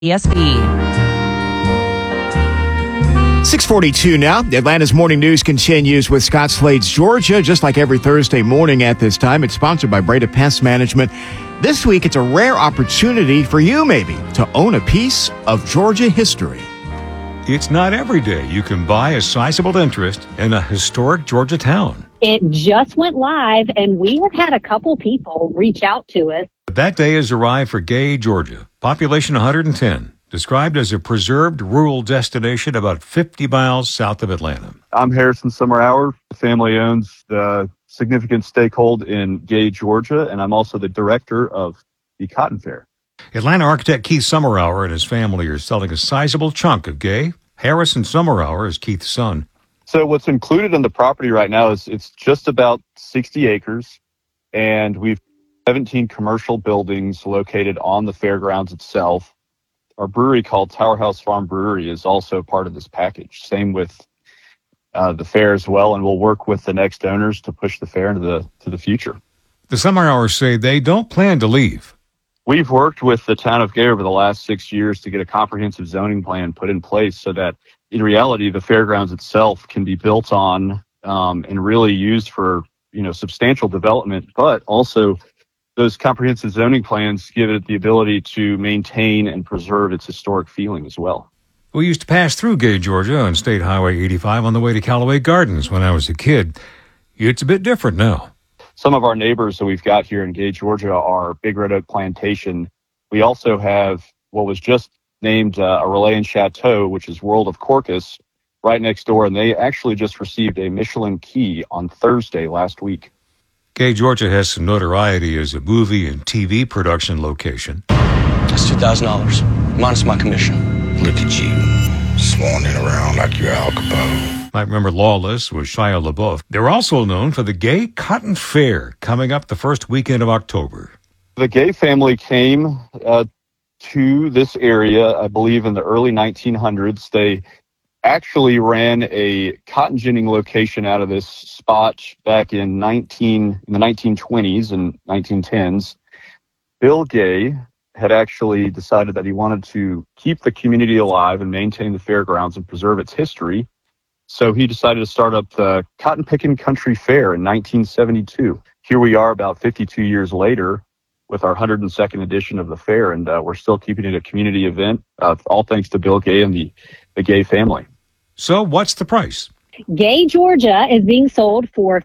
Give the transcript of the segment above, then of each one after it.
ESP. 6:42 now. Atlanta's Morning News continues with Scott Slade's Georgia, just like every Thursday morning at this time. It's sponsored by Breda Pest Management. This week, it's a rare opportunity for you, maybe, to own a piece of Georgia history. It's not every day you can buy a sizable interest in a historic Georgia town. It just went live, and we have had a couple people reach out to us. That day has arrived for Gay, Georgia. Population 110. Described as a preserved rural destination about 50 miles south of Atlanta. I'm Harrison Summerhour. The family owns the significant stakehold in Gay, Georgia, and I'm also the director of the Cotton Fair. Atlanta architect Keith Summerhour and his family are selling a sizable chunk of Gay. Harrison Summerhour is Keith's son. So what's included in the property right now is it's just about 60 acres, and we've 17 commercial buildings located on the fairgrounds itself. Our brewery called Tower House Farm Brewery is also part of this package. Same with the fair as well, and we'll work with the next owners to push the fair into the future. The Summerhours say they don't plan to leave. We've worked with the town of Gay over the last 6 years to get a comprehensive zoning plan put in place so that in reality the fairgrounds itself can be built on and really used for substantial development, but also those comprehensive zoning plans give it the ability to maintain and preserve its historic feeling as well. We used to pass through Gay, Georgia on State Highway 85 on the way to Callaway Gardens when I was a kid. It's a bit different now. Some of our neighbors that we've got here in Gay, Georgia are Big Red Oak Plantation. We also have what was just named a Relayan Chateau, which is World of Corcus, right next door, and they actually just received a Michelin key on Thursday last week. Gay, Georgia has some notoriety as a movie and TV production location. That's $2,000, minus my commission. Look at you, swanning around like you're Al Capone. Might remember Lawless with Shia LaBeouf. They're also known for the Gay Cotton Fair coming up the first weekend of October. The Gay family came to this area, I believe, in the early 1900s. They actually ran a cotton ginning location out of this spot back in the 1920s and 1910s. Bill Gay had actually decided that he wanted to keep the community alive and maintain the fairgrounds and preserve its history. So he decided to start up the Cotton Pickin' Country Fair in 1972. Here we are about 52 years later with our 102nd edition of the fair, and we're still keeping it a community event, all thanks to Bill Gay and the Gay family. So what's the price? Gay, Georgia is being sold for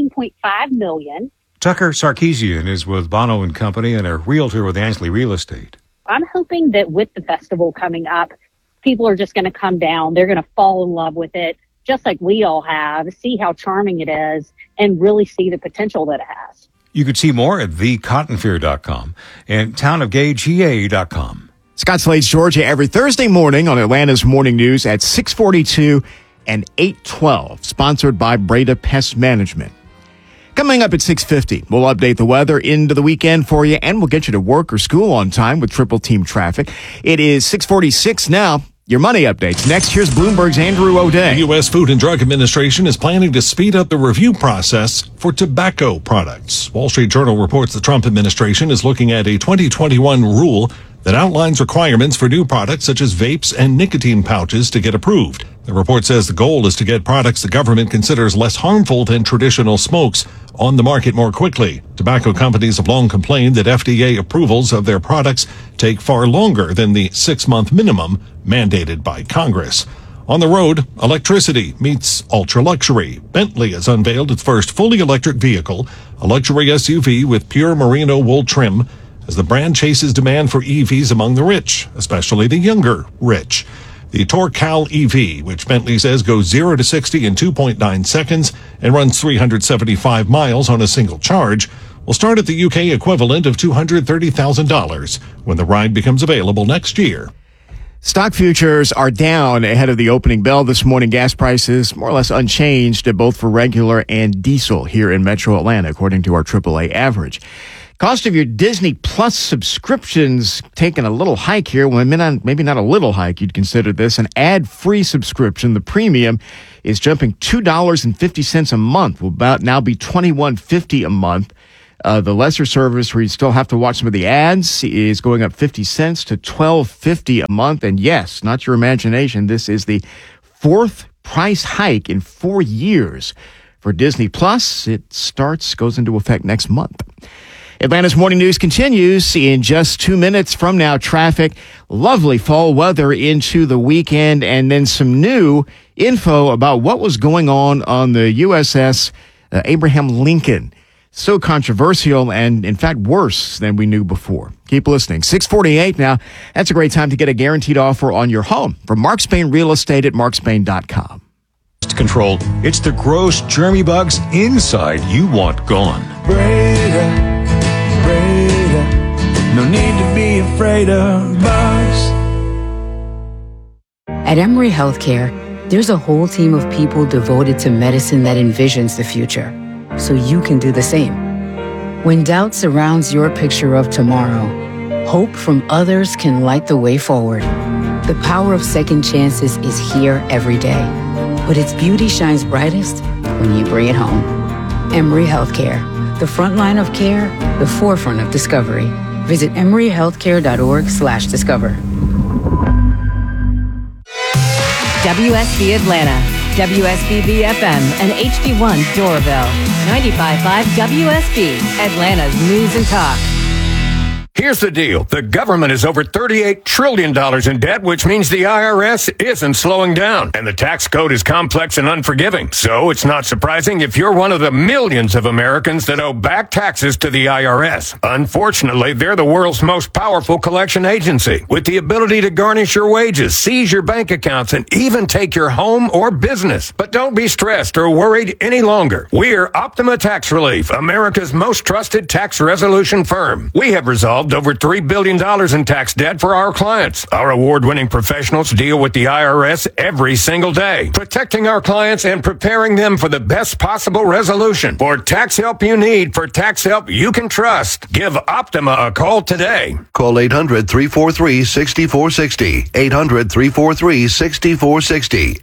$13.5 million. Tucker Sarkeesian is with Bono and Company and a realtor with Ansley Real Estate. I'm hoping that with the festival coming up, people are just going to come down. They're going to fall in love with it, just like we all have, see how charming it is, and really see the potential that it has. You could see more at thecottonfair.com and townofgayga.com. Scott Slade's Georgia every Thursday morning on Atlanta's Morning News at 6:42 and 8:12, sponsored by Breda Pest Management. Coming up at 6:50, we'll update the weather into the weekend for you, and we'll get you to work or school on time with triple team traffic. It is 6:46 now. Your money updates. Next, here's Bloomberg's Andrew O'Day. The U.S. Food and Drug Administration is planning to speed up the review process for tobacco products. Wall Street Journal reports the Trump administration is looking at a 2021 rule that outlines requirements for new products such as vapes and nicotine pouches to get approved. The report says the goal is to get products the government considers less harmful than traditional smokes on the market more quickly. Tobacco companies have long complained that FDA approvals of their products take far longer than the 6-month minimum mandated by Congress. On the road, electricity meets ultra-luxury. Bentley has unveiled its first fully electric vehicle, a luxury SUV with pure merino wool trim, as the brand chases demand for EVs among the rich, especially the younger rich. The Tourcal EV, which Bentley says goes 0 to 60 in 2.9 seconds and runs 375 miles on a single charge, will start at the UK equivalent of $230,000 when the ride becomes available next year. Stock futures are down ahead of the opening bell this morning. Gas prices more or less unchanged, both for regular and diesel here in Metro Atlanta, according to our AAA average. Cost of your Disney Plus subscriptions taking a little hike here. Well, maybe not a little hike. You'd consider this an ad-free subscription. The premium is jumping $2.50 a month. Will about now be $21.50 a month. The lesser service where you still have to watch some of the ads is going up 50 cents to $12.50 a month. And yes, not your imagination, this is the fourth price hike in 4 years for Disney Plus. It goes into effect next month. Atlanta's Morning News continues in just 2 minutes from now. Traffic, lovely fall weather into the weekend, and then some new info about what was going on the USS Abraham Lincoln. So controversial and, in fact, worse than we knew before. Keep listening. 6:48 now. That's a great time to get a guaranteed offer on your home from Mark Spain Real Estate at markspain.com. Control. It's the gross germy bugs inside you want gone. Breda, no need to be afraid of bugs. At Emory Healthcare, there's a whole team of people devoted to medicine that envisions the future, so you can do the same. When doubt surrounds your picture of tomorrow, hope from others can light the way forward. The power of second chances is here every day, but its beauty shines brightest when you bring it home. Emory Healthcare, the front line of care, the forefront of discovery. Visit emoryhealthcare.org/discover. WSB Atlanta, WSB BFM, and HD1 Doraville. 95.5 WSB, Atlanta's News and Talk. Here's the deal. The government is over $38 trillion in debt, which means the IRS isn't slowing down. And the tax code is complex and unforgiving. So it's not surprising if you're one of the millions of Americans that owe back taxes to the IRS. Unfortunately, they're the world's most powerful collection agency, with the ability to garnish your wages, seize your bank accounts, and even take your home or business. But don't be stressed or worried any longer. We're Optima Tax Relief, America's most trusted tax resolution firm. We have resolved over $3 billion in tax debt for our clients. Our award-winning professionals deal with the IRS every single day, protecting our clients and preparing them for the best possible resolution. For tax help you need, for tax help you can trust, give Optima a call today. Call 800-343-6460. 800-343-6460.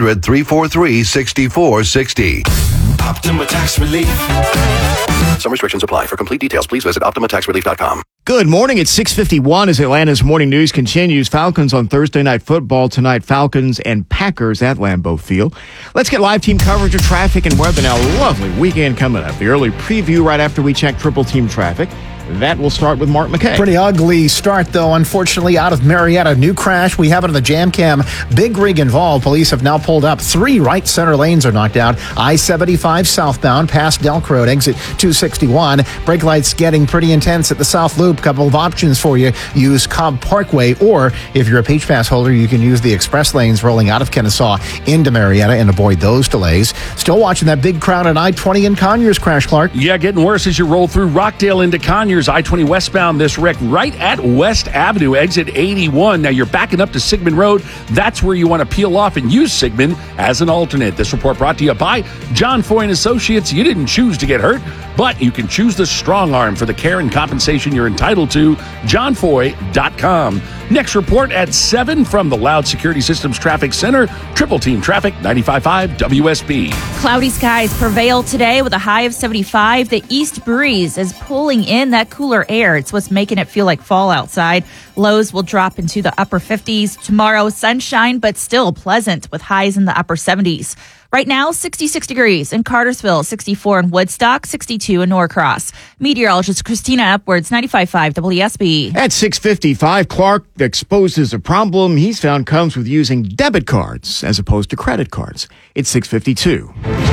800-343-6460. Optima Tax Relief. Some restrictions apply. For complete details, please visit OptimaTaxRelief.com. Good morning. It's 6:51 as Atlanta's Morning News continues. Falcons on Thursday Night Football tonight. Falcons and Packers at Lambeau Field. Let's get live team coverage of traffic and weather now. Lovely weekend coming up. The early preview right after we check triple team traffic. That will start with Mark McKay. Pretty ugly start, though, unfortunately, out of Marietta. New crash. We have it on the jam cam. Big rig involved. Police have now pulled up. 3 right center lanes are knocked out. I-75 southbound past Delk Road, exit 261. Brake lights getting pretty intense at the South Loop. Couple of options for you. Use Cobb Parkway, or if you're a Peach Pass holder, you can use the express lanes rolling out of Kennesaw into Marietta and avoid those delays. Still watching that big crowd at I-20 in Conyers crash, Clark. Yeah, getting worse as you roll through Rockdale into Conyers. I-20 westbound, this wreck right at West Avenue, exit 81. Now you're backing up to Sigmund Road. That's where you want to peel off and use Sigmund as an alternate. This report brought to you by John Foy and Associates. You didn't choose to get hurt, but you can choose the strong arm for the care and compensation you're entitled to. JohnFoy.com. Next report at 7 from the Loud Security Systems Traffic Center. Triple Team Traffic, 95.5 WSB. Cloudy skies prevail today with a high of 75. The east breeze is pulling in that cooler air. It's what's making it feel like fall outside. Lows will drop into the upper 50s. Tomorrow, sunshine, but still pleasant with highs in the upper 70s. Right now, 66 degrees in Cartersville, 64 in Woodstock, 62 in Norcross. Meteorologist Christina Upwards, 95.5 WSB. At 6:55, Clark exposes a problem he's found comes with using debit cards as opposed to credit cards. It's 6:52.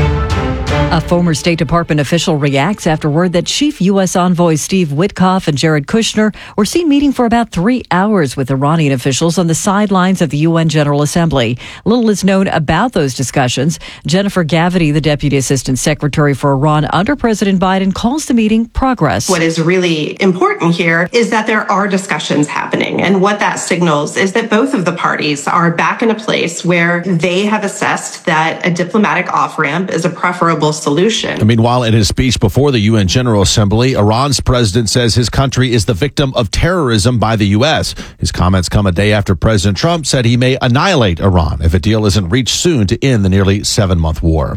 A former State Department official reacts after word that Chief U.S. Envoy Steve Witkoff and Jared Kushner were seen meeting for about 3 hours with Iranian officials on the sidelines of the UN General Assembly. Little is known about those discussions. Jennifer Gavity, the Deputy Assistant Secretary for Iran under President Biden, calls the meeting progress. What is really important here is that there are discussions happening. And what that signals is that both of the parties are back in a place where they have assessed that a diplomatic off-ramp is a preferable solution. Meanwhile, in his speech before the UN General Assembly, Iran's president says his country is the victim of terrorism by the U.S. His comments come a day after President Trump said he may annihilate Iran if a deal isn't reached soon to end the nearly 7-month war.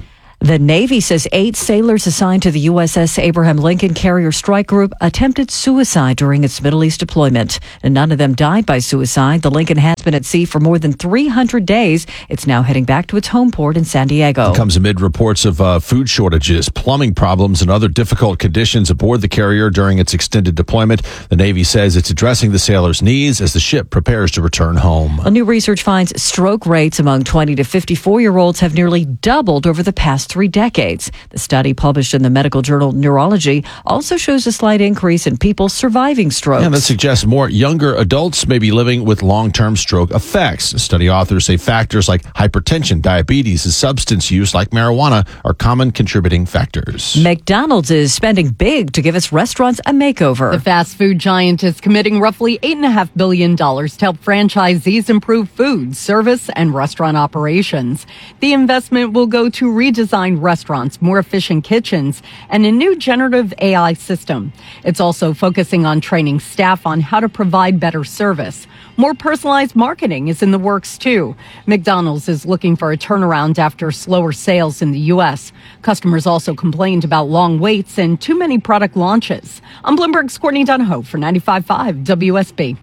The Navy says 8 sailors assigned to the USS Abraham Lincoln Carrier Strike Group attempted suicide during its Middle East deployment. And none of them died by suicide. The Lincoln has been at sea for more than 300 days. It's now heading back to its home port in San Diego. It comes amid reports of food shortages, plumbing problems, and other difficult conditions aboard the carrier during its extended deployment. The Navy says it's addressing the sailors' needs as the ship prepares to return home. A new research finds stroke rates among 20 to 54-year-olds have nearly doubled over the past 3 decades. The study published in the medical journal Neurology also shows a slight increase in people surviving strokes. And that suggests more younger adults may be living with long-term stroke effects. Study authors say factors like hypertension, diabetes, and substance use like marijuana are common contributing factors. McDonald's is spending big to give its restaurants a makeover. The fast food giant is committing roughly $8.5 billion to help franchisees improve food, service, and restaurant operations. The investment will go to redesign restaurants, more efficient kitchens, and a new generative AI system. It's also focusing on training staff on how to provide better service. More personalized marketing is in the works, too. McDonald's is looking for a turnaround after slower sales in the U.S. Customers also complained about long waits and too many product launches. I'm Bloomberg's Courtney Donahoe for 95.5 WSB.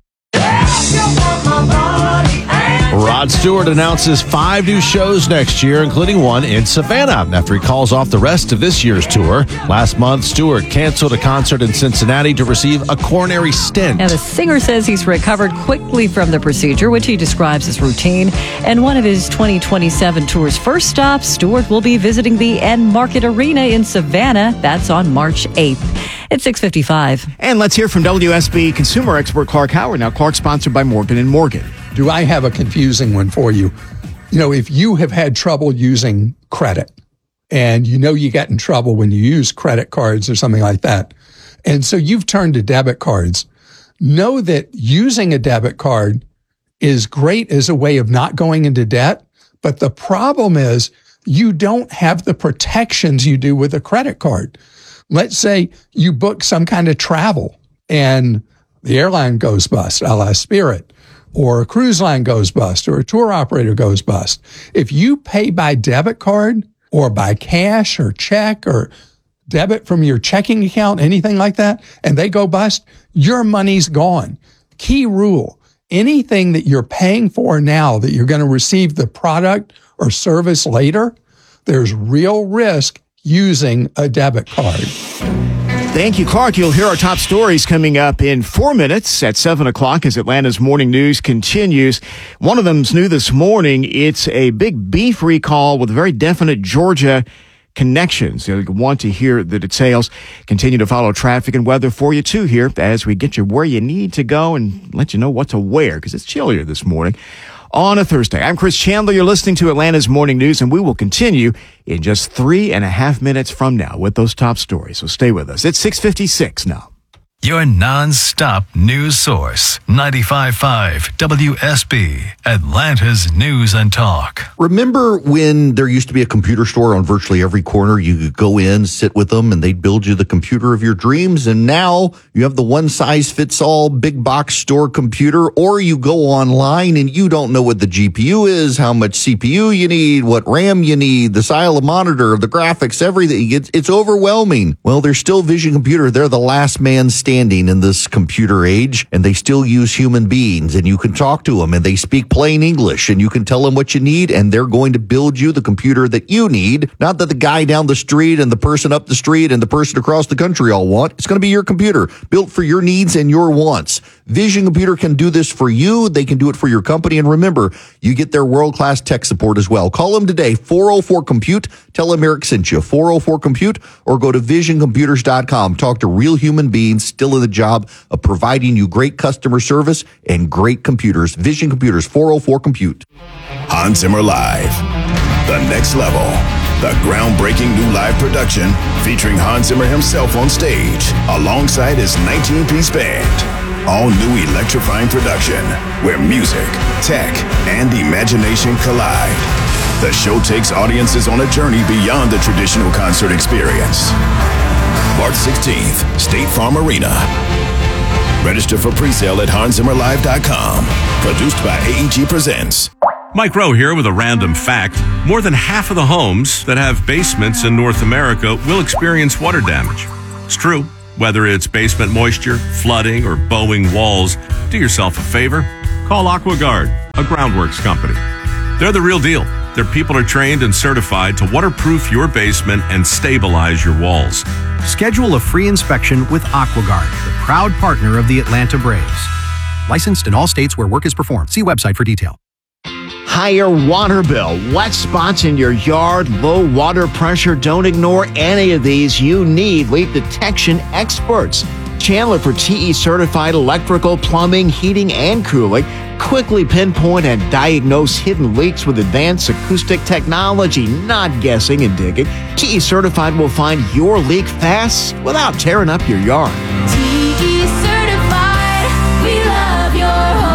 Rod Stewart announces 5 new shows next year, including one in Savannah, after he calls off the rest of this year's tour. Last month, Stewart canceled a concert in Cincinnati to receive a coronary stent. Now, the singer says he's recovered quickly from the procedure, which he describes as routine. And one of his 2027 tour's first stops, Stewart will be visiting the Market Arena in Savannah. That's on March 8th. It's 6:55. And let's hear from WSB consumer expert Clark Howard. Now, Clark sponsored by Morgan & Morgan. Do I have a confusing one for you? You know, if you have had trouble using credit and you know you get in trouble when you use credit cards or something like that, and so you've turned to debit cards, know that using a debit card is great as a way of not going into debt. But the problem is you don't have the protections you do with a credit card. Let's say you book some kind of travel and the airline goes bust, a la Spirit, or a cruise line goes bust, or a tour operator goes bust. If you pay by debit card or by cash or check or debit from your checking account, anything like that, and they go bust, your money's gone. Key rule, anything that you're paying for now that you're going to receive the product or service later, there's real risk using a debit card. Thank you, Clark. You'll hear our top stories coming up in 4 minutes at 7 o'clock as Atlanta's morning news continues. One of them's new this morning. It's a big beef recall with very definite Georgia connections. You'll want to hear the details. Continue to follow traffic and weather for you, too, here as we get you where you need to go and let you know what to wear because it's chillier this morning on a Thursday. I'm Chris Chandler. You're listening to Atlanta's Morning News, and we will continue in just 3.5 minutes from now with those top stories. So stay with us. It's 6:56 now. Your non-stop news source, 95.5 WSB, Atlanta's News and Talk. Remember when there used to be a computer store on virtually every corner? You could go in, sit with them, and they'd build you the computer of your dreams. And now you have the one-size-fits-all big box store computer, or you go online and you don't know what the GPU is, how much CPU you need, what RAM you need, the style of monitor, the graphics, everything. It's overwhelming. Well, there's still Vision Computer. They're the last man standing in this computer age, and they still use human beings, and you can talk to them, and they speak plain English, and you can tell them what you need, and they're going to build you the computer that you need. Not that the guy down the street and the person up the street and the person across the country all want. It's going to be your computer, built for your needs and your wants. Vision Computer can do this for you. They can do it for your company. And remember, you get their world-class tech support as well. Call them today, 404-COMPUTE. Tell them Eric sent you, 404-COMPUTE, or go to visioncomputers.com. Talk to real human beings still in the job of providing you great customer service and great computers. Vision Computers, 404-COMPUTE. Hans Zimmer Live, the next level. The groundbreaking new live production featuring Hans Zimmer himself on stage alongside his 19-piece band. All new electrifying production where music, tech, and imagination collide. The show takes audiences on a journey beyond the traditional concert experience. March 16th, State Farm Arena. Register for pre-sale at HansZimmerLive.com. Produced by AEG Presents. Mike Rowe here with a random fact. More than half of the homes that have basements in North America will experience water damage. It's true. Whether it's basement moisture, flooding, or bowing walls, do yourself a favor. Call AquaGuard, a groundworks company. They're the real deal. Their people are trained and certified to waterproof your basement and stabilize your walls. Schedule a free inspection with AquaGuard, the proud partner of the Atlanta Braves. Licensed in all states where work is performed. See website for detail. Higher water bill, wet spots in your yard, low water pressure. Don't ignore any of these. You need leak detection experts. Chandler for TE certified electrical, plumbing, heating, and cooling. Quickly pinpoint and diagnose hidden leaks with advanced acoustic technology, not guessing and digging. TE certified will find your leak fast without tearing up your yard. TE certified, we love your home.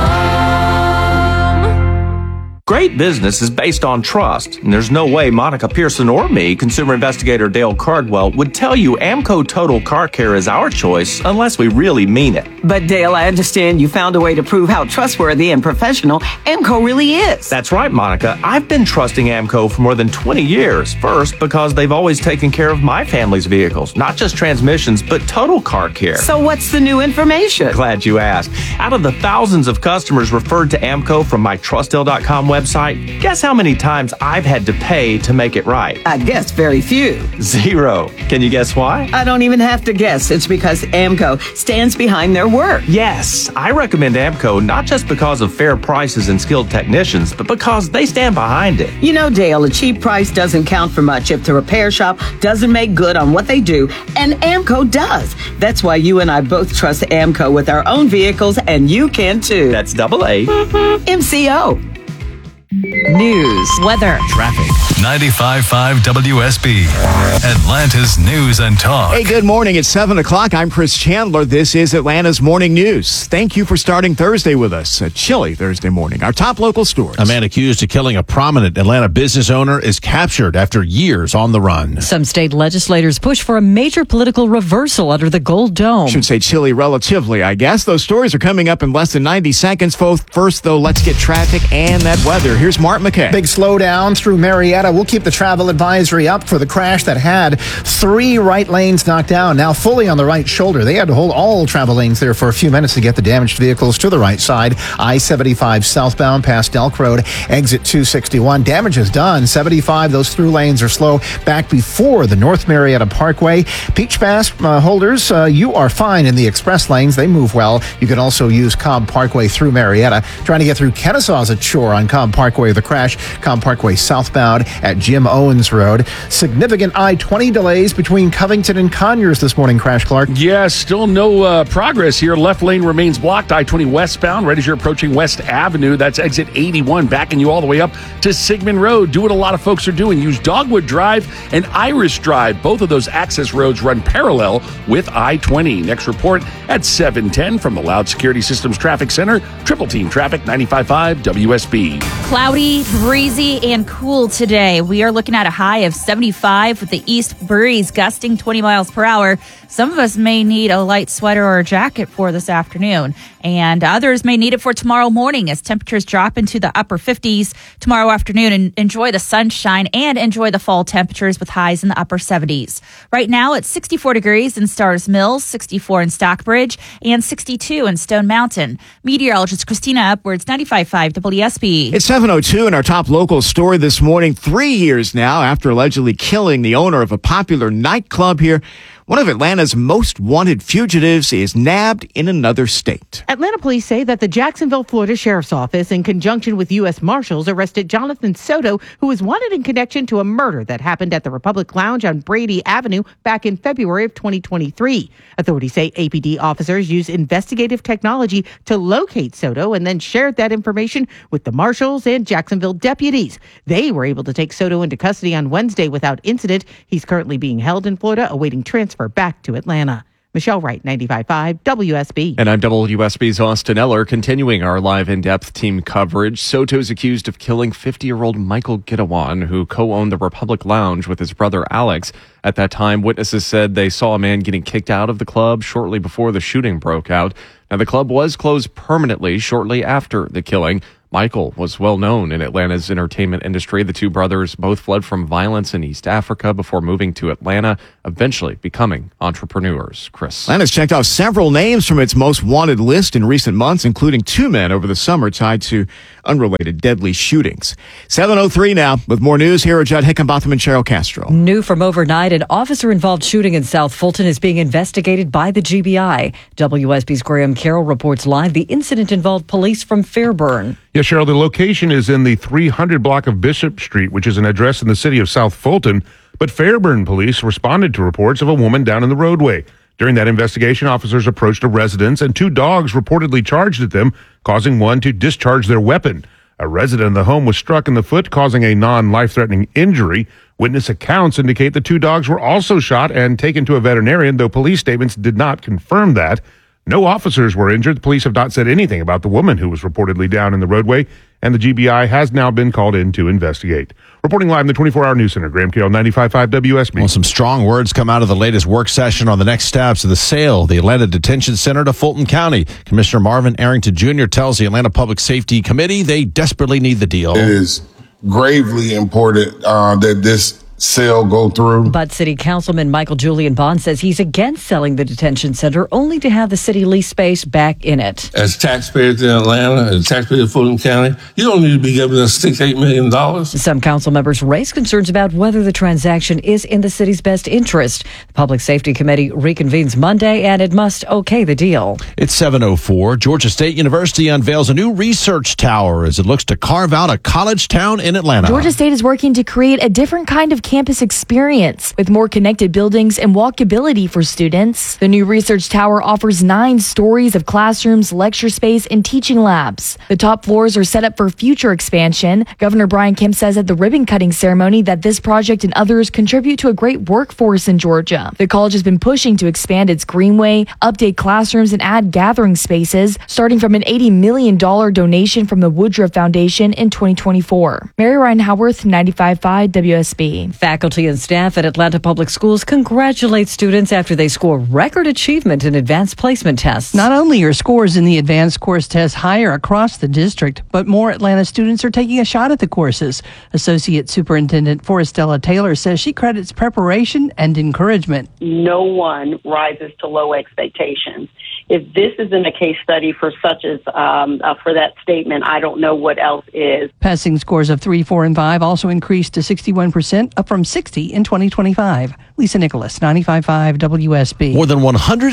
Great business is based on trust, and there's no way Monica Pearson or me, consumer investigator Dale Cardwell, would tell you Amco Total Car Care is our choice unless we really mean it. But Dale, I understand you found a way to prove how trustworthy and professional Amco really is. That's right, Monica. I've been trusting Amco for more than 20 years. First, because they've always taken care of my family's vehicles, not just transmissions, but total car care. So what's the new information? Glad you asked. Out of the thousands of customers referred to Amco from my TrustDale.com website, guess how many times I've had to pay to make it right? I guess very few. 0. Can you guess why? I don't even have to guess. It's because Amco stands behind their work. Yes, I recommend Amco not just because of fair prices and skilled technicians, but because they stand behind it. You know, Dale, a cheap price doesn't count for much if the repair shop doesn't make good on what they do, and Amco does. That's why you and I both trust Amco with our own vehicles, and you can too. That's AA. MCO. News, weather, traffic. 95.5 WSB, Atlanta's News and Talk. Hey, good morning. It's 7 o'clock. I'm Chris Chandler. This is Atlanta's Morning News. Thank you for starting Thursday with us. A chilly Thursday morning. Our top local stories. A man accused of killing a prominent Atlanta business owner is captured after years on the run. Some state legislators push for a major political reversal under the Gold Dome. Should say chilly relatively, I guess. Those stories are coming up in less than 90 seconds. First, though, let's get traffic and that weather. Here's Mark McKay. Big slowdown through Marietta. We'll keep the travel advisory up for the crash that had 3 right lanes knocked down. Now fully on the right shoulder. They had to hold all travel lanes there for a few minutes to get the damaged vehicles to the right side. I-75 southbound past Delk Road, exit 261. Damage is done. 75, those through lanes are slow back before the North Marietta Parkway. Peach Pass holders, you are fine in the express lanes. They move well. You can also use Cobb Parkway through Marietta. Trying to get through Kennesaw's a chore on Cobb Parkway. The crash, Cobb Parkway southbound at Jim Owens Road. Significant I-20 delays between Covington and Conyers this morning, Crash Clark. Yeah, still no progress here. Left lane remains blocked. I-20 westbound, right as you're approaching West Avenue. That's exit 81, backing you all the way up to Sigmund Road. Do what a lot of folks are doing. Use Dogwood Drive and Iris Drive. Both of those access roads run parallel with I-20. Next report at 7:10 from the Loud Security Systems Traffic Center. Triple Team Traffic, 95.5 WSB. Cloudy, breezy, and cool today. We are looking at a high of 75 with the east breeze gusting 20 miles per hour. Some of us may need a light sweater or a jacket for this afternoon, and others may need it for tomorrow morning as temperatures drop into the upper 50s tomorrow afternoon. And enjoy the sunshine and enjoy the fall temperatures with highs in the upper 70s. Right now it's 64 degrees in Stars Mills, 64 in Stockbridge, and 62 in Stone Mountain. Meteorologist Christina Upwards, 95.5 WSB. It's 7:02 in our top local story this morning. 3 years now after allegedly killing the owner of a popular nightclub here, one of Atlanta's most wanted fugitives is nabbed in another state. Atlanta police say that the Jacksonville, Florida Sheriff's Office, in conjunction with U.S. Marshals, arrested Jonathan Soto, who was wanted in connection to a murder that happened at the Republic Lounge on Brady Avenue back in February of 2023. Authorities say APD officers used investigative technology to locate Soto and then shared that information with the Marshals and Jacksonville deputies. They were able to take Soto into custody on Wednesday without incident. He's currently being held in Florida, awaiting transfer back to Atlanta. Michelle Wright, 95.5 WSB. And I'm WSB's Austin Eller, continuing our live in-depth team coverage. Soto's accused of killing 50-year-old Michael Gittawan, who co-owned the Republic Lounge with his brother Alex. At that time, witnesses said they saw a man getting kicked out of the club shortly before the shooting broke out. Now, the club was closed permanently shortly after the killing, Michael was well known in Atlanta's entertainment industry. The two brothers both fled from violence in East Africa before moving to Atlanta, eventually becoming entrepreneurs. Chris. Atlanta's checked off several names from its most wanted list in recent months, including 2 men over the summer tied to unrelated deadly shootings. 7:03 now. With more news, here are Judd Hickenbotham and Cheryl Castro. New from overnight, an officer-involved shooting in South Fulton is being investigated by the GBI. WSB's Graham Carroll reports live the incident involved police from Fairburn. Yeah, Cheryl, the location is in the 300 block of Bishop Street, which is an address in the city of South Fulton. But Fairburn police responded to reports of a woman down in the roadway. During that investigation, officers approached a residence and 2 dogs reportedly charged at them, causing one to discharge their weapon. A resident of the home was struck in the foot, causing a non-life-threatening injury. Witness accounts indicate the 2 dogs were also shot and taken to a veterinarian, though police statements did not confirm that. No officers were injured. The police have not said anything about the woman who was reportedly down in the roadway, and the GBI has now been called in to investigate. Reporting live in the 24-hour news center, Graham Carroll, 95.5 WSB. Well, some strong words come out of the latest work session on the next steps of the sale of the Atlanta Detention Center to Fulton County. Commissioner Marvin Arrington Jr. tells the Atlanta Public Safety Committee they desperately need the deal. It is gravely important that this sale go through. But City Councilman Michael Julian Bond says he's against selling the detention center, only to have the city lease space back in it. As taxpayers in Atlanta, as taxpayers in Fulton County, you don't need to be giving us $6-8 million. Some council members raised concerns about whether the transaction is in the city's best interest. The Public Safety Committee reconvenes Monday, and it must okay the deal. It's 7:04. Georgia State University unveils a new research tower as it looks to carve out a college town in Atlanta. Georgia State is working to create a different kind of campus experience with more connected buildings and walkability for students. The new research tower offers 9 stories of classrooms, lecture space, and teaching labs. The top floors are set up for future expansion. Governor Brian Kemp says at the ribbon cutting ceremony that this project and others contribute to a great workforce in Georgia. The college has been pushing to expand its greenway, update classrooms, and add gathering spaces, starting from an $80 million donation from the Woodruff Foundation in 2024. Mary Ryan Howarth, 95.5 WSB. Faculty and staff at Atlanta Public Schools congratulate students after they score record achievement in advanced placement tests. Not only are scores in the advanced course tests higher across the district, but more Atlanta students are taking a shot at the courses. Associate Superintendent Forestella Taylor says she credits preparation and encouragement. No one rises to low expectations. If this isn't a case study for such as for that statement, I don't know what else is. Passing scores of 3, 4, and 5 also increased to 61%, up from 60 in 2025. Lisa Nicholas, 95.5 WSB. More than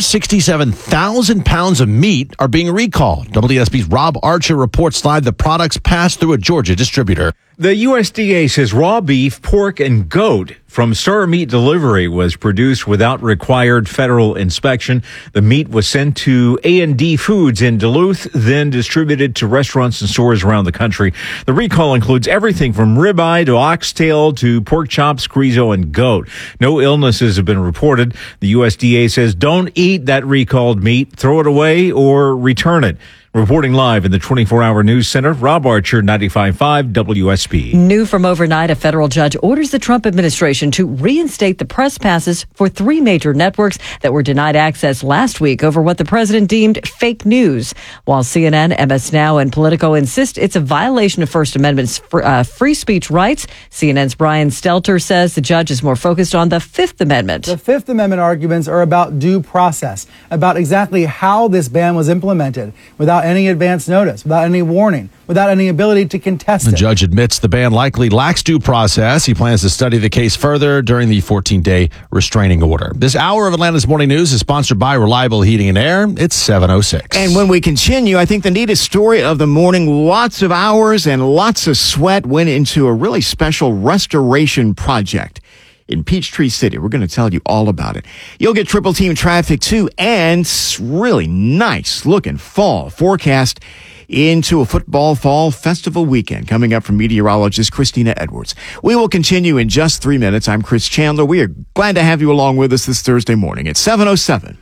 167,000 pounds of meat are being recalled. WSB's Rob Archer reports live the products passed through a Georgia distributor. The USDA says raw beef, pork, and goat from Star Meat Delivery was produced without required federal inspection. The meat was sent to A&D Foods in Duluth, then distributed to restaurants and stores around the country. The recall includes everything from ribeye to oxtail to pork chops, chorizo, and goat. No illnesses have been reported. The USDA says don't eat that recalled meat, throw it away, or return it. Reporting live in the 24-hour news center, Rob Archer, 95.5 WSB. New from overnight, a federal judge orders the Trump administration to reinstate the press passes for 3 major networks that were denied access last week over what the president deemed fake news. While CNN, MS Now, and Politico insist it's a violation of First Amendment's free speech rights, CNN's Brian Stelter says the judge is more focused on the Fifth Amendment. The Fifth Amendment arguments are about due process, about exactly how this ban was implemented, without any advance notice, without any warning, without any ability to contest it. The judge admits the ban likely lacks due process. He plans to study the case further during the 14-day restraining order. This hour of Atlanta's Morning News is sponsored by Reliable Heating and Air. It's 7:06. And when we continue, I think the neatest story of the morning, lots of hours and lots of sweat went into a really special restoration project in Peachtree City. We're going to tell you all about it. You'll get triple team traffic too, and really nice looking fall forecast into a football fall festival weekend coming up from meteorologist Christina Edwards. We will continue in just 3 minutes. I'm Chris Chandler. We are glad to have you along with us this Thursday morning at 7:07.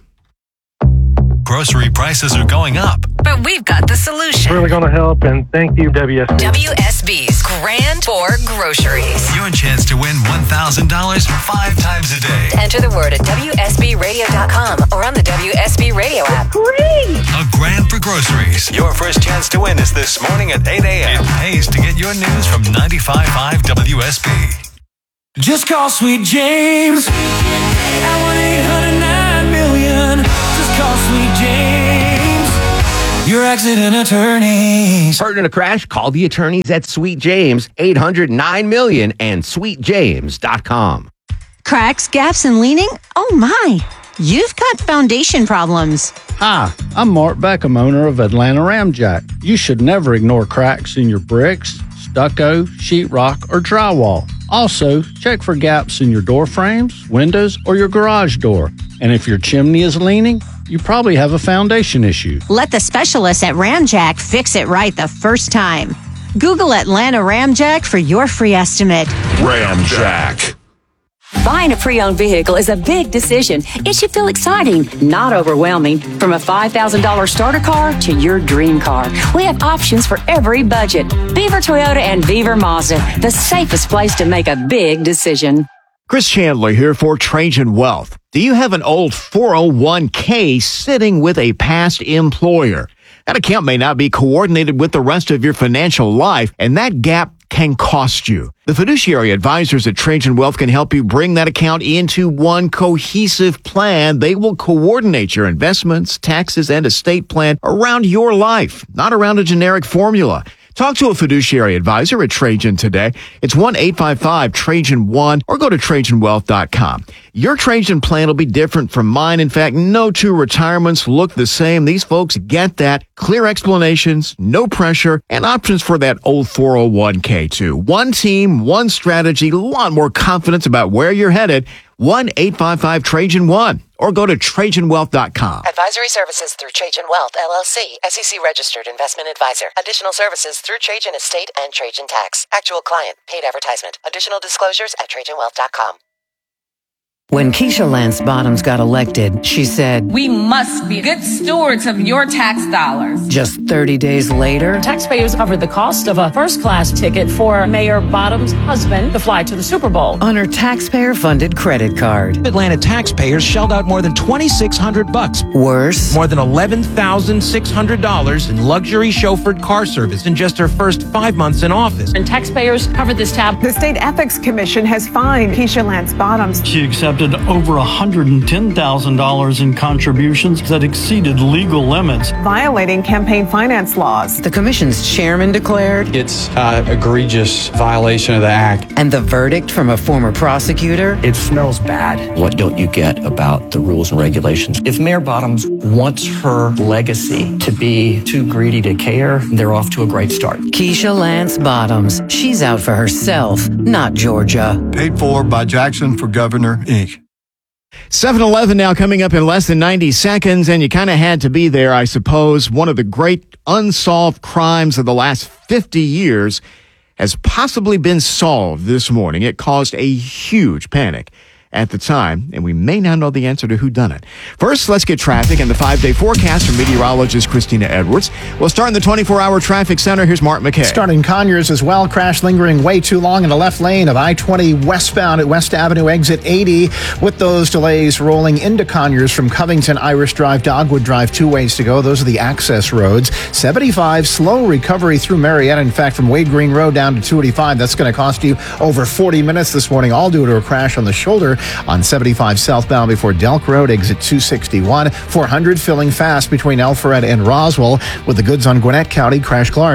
Grocery prices are going up, but we've got the solution. Really going to help, and thank you, WSB. WSB's grand for groceries. Your chance to win $1,000 5 times a day. Enter the word at WSBRadio.com or on the WSB Radio app. A grand for groceries. Your first chance to win is this morning at 8 a.m. It pays to get your news from 95.5 WSB. Just call Sweet James at 1-800-9-million. Just call Sweet James, your accident attorneys. Hurt in a crash? Call the attorneys at Sweet James, 800-9-million and sweetjames.com. Cracks, gaps, and leaning? Oh my! You've got foundation problems. Hi, I'm Mark Beckham, owner of Atlanta Ramjack. You should never ignore cracks in your bricks, stucco, sheetrock, or drywall. Also, check for gaps in your door frames, windows, or your garage door. And if your chimney is leaning, you probably have a foundation issue. Let the specialists at Ramjack fix it right the first time. Google Atlanta Ramjack for your free estimate. Ramjack. Buying a pre-owned vehicle is a big decision. It should feel exciting, not overwhelming. From a $5,000 starter car to your dream car, we have options for every budget. Beaver Toyota and Beaver Mazda, the safest place to make a big decision. Chris Chandler here for Trajan Wealth. Do you have an old 401k sitting with a past employer? That account may not be coordinated with the rest of your financial life, and that gap can cost you. The fiduciary advisors at Trajan Wealth can help you bring that account into one cohesive plan. They will coordinate your investments, taxes, and estate plan around your life, not around a generic formula. Talk to a fiduciary advisor at Trajan today. It's 1-855-TRAJAN-1 or go to TrajanWealth.com. Your Trajan plan will be different from mine. In fact, no two retirements look the same. These folks get that. Clear explanations, no pressure, and options for that old 401k too. One team, one strategy, a lot more confidence about where you're headed. 1-855-TRAJAN-1 or go to TrajanWealth.com. Advisory services through Trajan Wealth, LLC, SEC registered investment advisor. Additional services through Trajan Estate and Trajan Tax. Actual client, paid advertisement. Additional disclosures at TrajanWealth.com. When Keisha Lance Bottoms got elected, she said, "We must be good stewards of your tax dollars." Just 30 days later, taxpayers covered the cost of a first-class ticket for Mayor Bottoms' husband to fly to the Super Bowl on her taxpayer-funded credit card. Atlanta taxpayers shelled out more than $2,600. Worse, more than $11,600 in luxury chauffeured car service in just her first 5 months in office. And taxpayers covered this tab. The State Ethics Commission has fined Keisha Lance Bottoms. She accepted over $110,000 in contributions that exceeded legal limits, violating campaign finance laws. The commission's chairman declared it's an egregious violation of the act. And the verdict from a former prosecutor? It smells bad. What don't you get about the rules and regulations? If Mayor Bottoms wants her legacy to be too greedy to care, they're off to a great start. Keisha Lance Bottoms. She's out for herself, not Georgia. Paid for by Jackson for Governor, Inc. 7-Eleven now coming up in less than 90 seconds, and you kind of had to be there, I suppose. One of the great unsolved crimes of the last 50 years has possibly been solved this morning. It caused a huge panic at the time, and we may now know the answer to who done it. First, let's get traffic and the 5-day forecast from meteorologist Christina Edwards. We'll start in the 24-hour traffic center. Here's Mark McKay. Starting Conyers as well. Crash lingering way too long in the left lane of I-20 westbound at West Avenue exit 80, with those delays rolling into Conyers from Covington, Irish Drive, Dogwood Drive, 2 ways to go. Those are the access roads. 75, slow recovery through Marietta. In fact, from Wade Green Road down to 285, that's going to cost you over 40 minutes this morning, all due to a crash on the shoulder on 75 southbound before Delk Road, exit 261. 400 filling fast between Alpharetta and Roswell, with the goods on Gwinnett County. Crash Clark.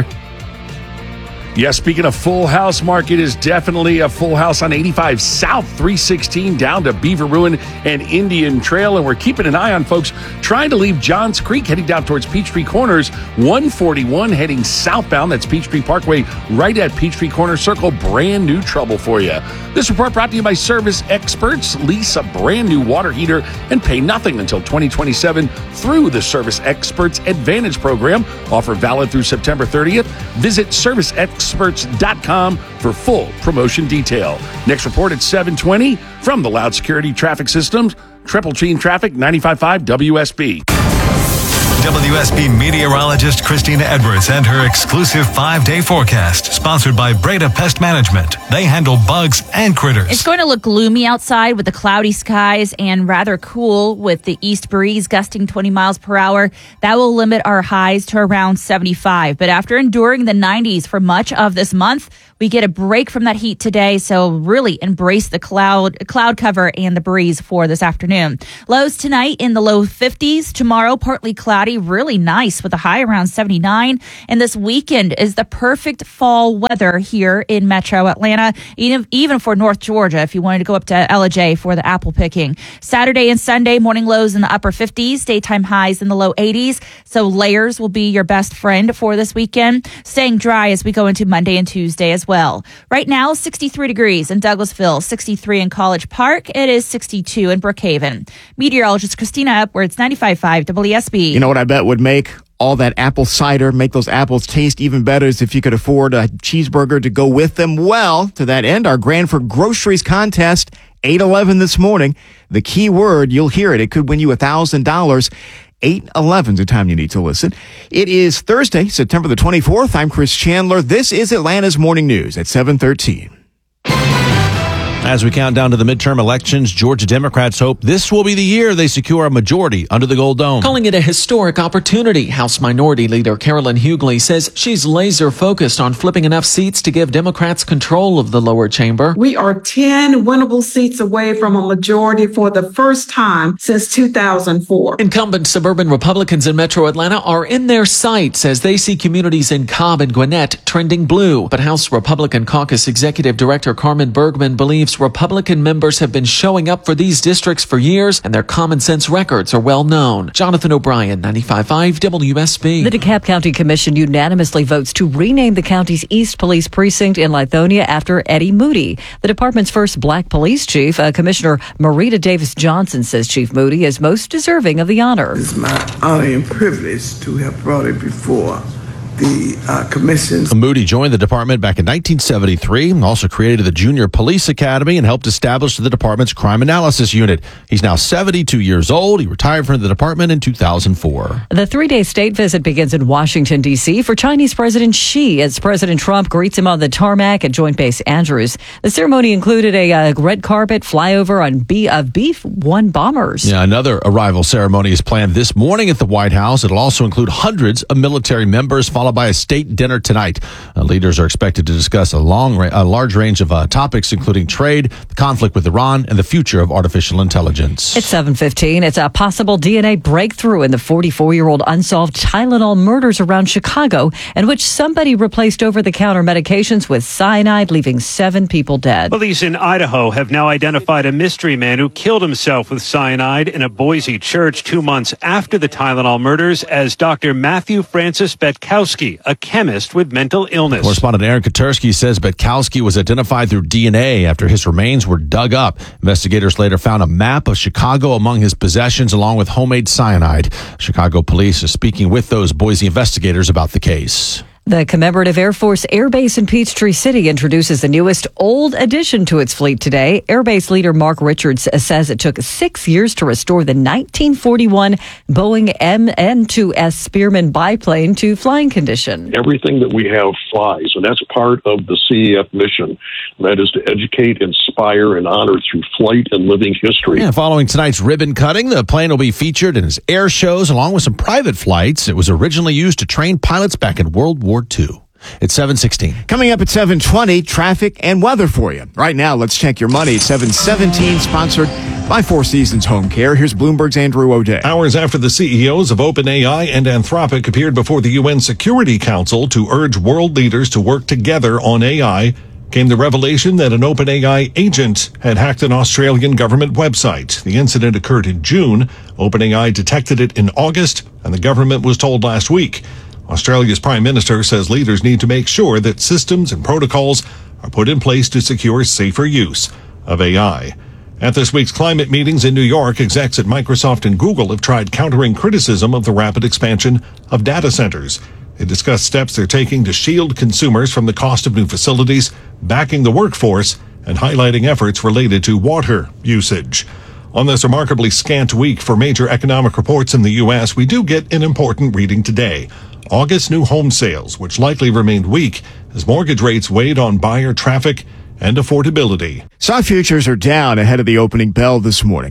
Yeah, speaking of full house, Mark, it is definitely a full house on 85 South, 316 down to Beaver Ruin and Indian Trail. And we're keeping an eye on folks trying to leave Johns Creek, heading down towards Peachtree Corners. 141 heading southbound. That's Peachtree Parkway, right at Peachtree Corner Circle. Brand new trouble for you. This report brought to you by Service Experts. Lease a brand new water heater and pay nothing until 2027 through the Service Experts Advantage Program. Offer valid through September 30th. Visit ServiceExperts.com for full promotion detail. Next report at 7:20 from the Loud Security Traffic Systems. Triple Team Traffic, 95.5 WSB. WSB meteorologist Christina Edwards and her exclusive 5-day forecast, sponsored by Breda Pest Management. They handle bugs and critters. It's going to look gloomy outside with the cloudy skies and rather cool with the east breeze gusting 20 miles per hour. That will limit our highs to around 75. But after enduring the 90s for much of this month, we get a break from that heat today, so really embrace the cloud cover and the breeze for this afternoon. Lows tonight in the low 50s. Tomorrow, partly cloudy, really nice with a high around 79. And this weekend is the perfect fall weather here in Metro Atlanta, even for North Georgia, if you wanted to go up to LJ for the apple picking. Saturday and Sunday, morning lows in the upper 50s, daytime highs in the low 80s. So layers will be your best friend for this weekend. Staying dry as we go into Monday and Tuesday as well. Right now, 63 degrees in Douglasville, 63 in College Park. It is 62 in Brookhaven. Meteorologist Christina Edwards, 95.5 WSB. You know what I bet would make all that apple cider, make those apples taste even better, is if you could afford a cheeseburger to go with them. Well, to that end, our Grand for Groceries contest, 8/11 this morning. The key word, you'll hear it. It could win you $1,000. 8/11 is the time you need to listen. It is Thursday, September the 24th. I'm Chris Chandler. This is Atlanta's Morning News at 7:13. As we count down to the midterm elections, Georgia Democrats hope this will be the year they secure a majority under the Gold Dome. Calling it a historic opportunity, House Minority Leader Carolyn Hughley says she's laser focused on flipping enough seats to give Democrats control of the lower chamber. We are 10 winnable seats away from a majority for the first time since 2004. Incumbent suburban Republicans in Metro Atlanta are in their sights as they see communities in Cobb and Gwinnett trending blue. But House Republican Caucus Executive Director Carmen Bergman believes Republican members have been showing up for these districts for years, and their common sense records are well known. Jonathan O'Brien, 95.5 WSB. The DeKalb County Commission unanimously votes to rename the county's East Police Precinct in Lithonia after Eddie Moody. The department's first black police chief, Commissioner Marita Davis Johnson, says Chief Moody is most deserving of the honor. It's my honor and privilege to have brought it before the commission. Moody joined the department back in 1973, also created the Junior Police Academy and helped establish the department's crime analysis unit. He's now 72 years old. He retired from the department in 2004. The 3-day state visit begins in Washington, D.C. for Chinese President Xi as President Trump greets him on the tarmac at Joint Base Andrews. The ceremony included a red carpet flyover on B-1 bombers. Yeah, another arrival ceremony is planned this morning at the White House. It'll also include hundreds of military members, followed by a state dinner tonight. Leaders are expected to discuss a large range of topics, including trade, the conflict with Iran, and the future of artificial intelligence. It's 7:15. It's a possible DNA breakthrough in the 44-year-old unsolved Tylenol murders around Chicago, in which somebody replaced over-the-counter medications with cyanide, leaving 7 people dead. Police in Idaho have now identified a mystery man who killed himself with cyanide in a Boise church 2 months after the Tylenol murders as Dr. Matthew Francis Betkowski, a chemist with mental illness. Correspondent Aaron Katersky says Betkowski was identified through DNA after his remains were dug up. Investigators later found a map of Chicago among his possessions, along with homemade cyanide. Chicago police is speaking with those Boise investigators about the case. The Commemorative Air Force Air Base in Peachtree City introduces the newest old addition to its fleet today. Air Base leader Mark Richards says it took 6 years to restore the 1941 Boeing MN2S Spearman biplane to flying condition. Everything that we have flies, and that's part of the CAF mission. That is to educate, inspire, and honor through flight and living history. Yeah, following tonight's ribbon cutting, the plane will be featured in its air shows along with some private flights. It was originally used to train pilots back in World War II. It's 7:16. Coming up at 7:20, traffic and weather for you. Right now, let's check your money. 7:17, sponsored by Four Seasons Home Care. Here's Bloomberg's Andrew O'Day. Hours after the CEOs of OpenAI and Anthropic appeared before the UN Security Council to urge world leaders to work together on AI, came the revelation that an OpenAI agent had hacked an Australian government website. The incident occurred in June. OpenAI detected it in August, and the government was told last week. Australia's Prime Minister says leaders need to make sure that systems and protocols are put in place to secure safer use of AI. At this week's climate meetings in New York, execs at Microsoft and Google have tried countering criticism of the rapid expansion of data centers. They discussed steps they're taking to shield consumers from the cost of new facilities, backing the workforce, and highlighting efforts related to water usage. On this remarkably scant week for major economic reports in the U.S., we do get an important reading today. August new home sales, which likely remained weak as mortgage rates weighed on buyer traffic and affordability. Stock futures are down ahead of the opening bell this morning.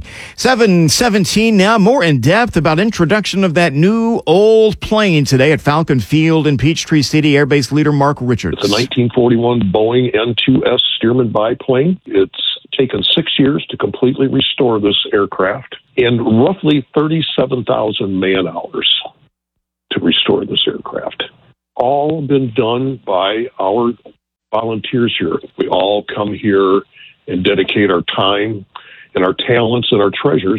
7:17 now. More in depth about introduction of that new old plane today at Falcon Field in Peachtree City. Air Base leader Mark Richards. It's a 1941 Boeing N2S Stearman biplane. It's taken 6 years to completely restore this aircraft and roughly 37,000 man hours to restore this aircraft. All been done by our volunteers here. We all come here and dedicate our time and our talents and our treasures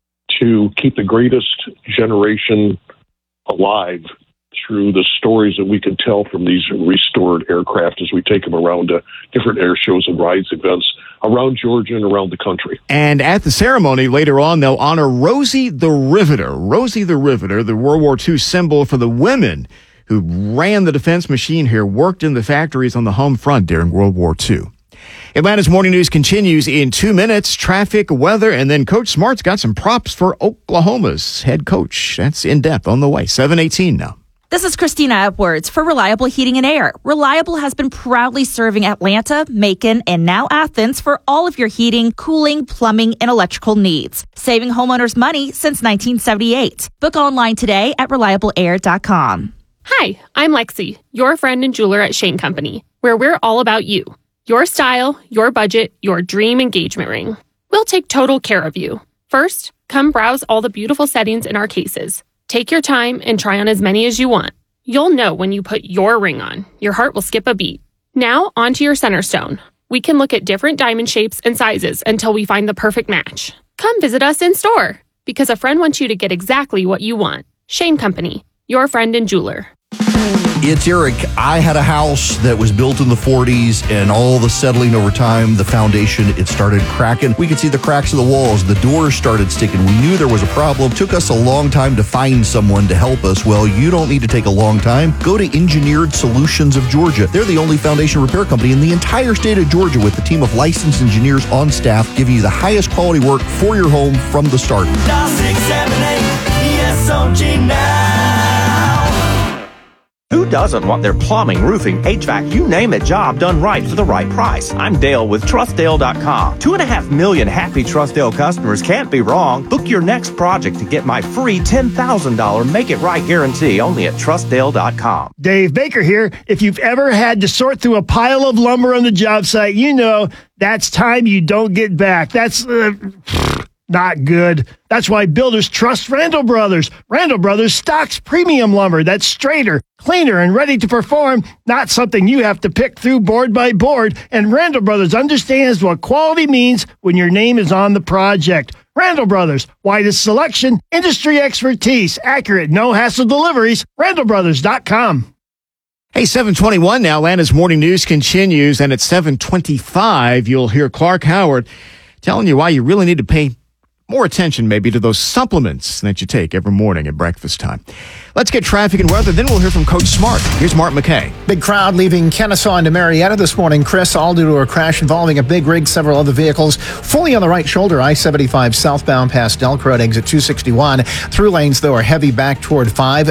to keep the greatest generation alive through the stories that we can tell from these restored aircraft as we take them around to different air shows and rides events around Georgia and around the country. And at the ceremony later on, they'll honor Rosie the Riveter. Rosie the Riveter, the World War II symbol for the women who ran the defense machine here, worked in the factories on the home front during World War II. Atlanta's Morning News continues in 2 minutes. Traffic, weather, and then Coach Smart's got some props for Oklahoma's head coach. That's in depth on the way. 7:18 now. This is Christina Edwards for Reliable Heating and Air. Reliable has been proudly serving Atlanta, Macon, and now Athens for all of your heating, cooling, plumbing, and electrical needs. Saving homeowners money since 1978. Book online today at reliableair.com. Hi, I'm Lexi, your friend and jeweler at Shane Company, where we're all about you. Your style, your budget, your dream engagement ring. We'll take total care of you. First, come browse all the beautiful settings in our cases. Take your time and try on as many as you want. You'll know when you put your ring on. Your heart will skip a beat. Now, onto your center stone. We can look at different diamond shapes and sizes until we find the perfect match. Come visit us in store, because a friend wants you to get exactly what you want. Shane Company, your friend and jeweler. It's Eric. I had a house that was built in the 40s, and all the settling over time, the foundation, it started cracking. We could see the cracks of the walls. The doors started sticking. We knew there was a problem. Took us a long time to find someone to help us. Well, you don't need to take a long time. Go to Engineered Solutions of Georgia. They're the only foundation repair company in the entire state of Georgia with a team of licensed engineers on staff giving you the highest quality work for your home from the start. Dial 678 ESOG now. Who doesn't want their plumbing, roofing, HVAC, you name it, job done right for the right price? I'm Dale with TrustDale.com. 2.5 million happy TrustDale customers can't be wrong. Book your next project to get my free $10,000 Make It Right guarantee only at TrustDale.com. Dave Baker here. If you've ever had to sort through a pile of lumber on the job site, you know that's time you don't get back. That's not good. That's why builders trust Randall Brothers. Randall Brothers stocks premium lumber that's straighter, cleaner, and ready to perform, not something you have to pick through board by board. And Randall Brothers understands what quality means when your name is on the project. Randall Brothers, widest selection, industry expertise, accurate, no-hassle deliveries, randallbrothers.com. Hey, 7:21 now. Atlanta's Morning News continues, and at 7:25, you'll hear Clark Howard telling you why you really need to pay more attention maybe to those supplements that you take every morning at breakfast time. Let's get traffic and weather, then we'll hear from Coach Smart. Here's Mark McKay. Big crowd leaving Kennesaw into Marietta this morning, Chris, all due to a crash involving a big rig, several other vehicles. Fully on the right shoulder, I-75 southbound past Delk Road, exit 261. Through lanes, though, are heavy back toward